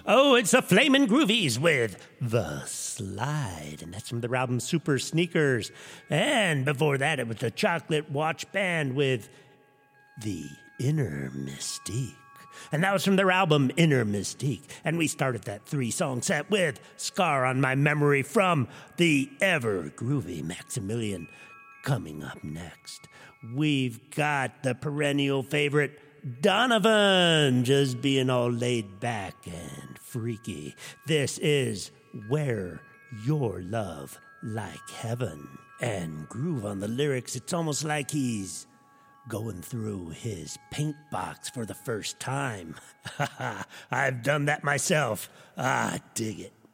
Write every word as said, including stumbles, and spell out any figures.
Oh, it's the Flamin' Groovies with The Slide, and that's from the album Super Sneakers. And before that, it was the Chocolate Watch Band with The Inner Mystique. And that was from their album Inner Mystique. And we started that three-song set with Scar on My Memory from the ever groovy Maximilian. Coming up next, we've got the perennial favorite Donovan, just being all laid back and freaky. This is Wear Your Love Like Heaven. And groove on the lyrics, it's almost like he's going through his paint box for the first time. I've done that myself. Ah, dig it.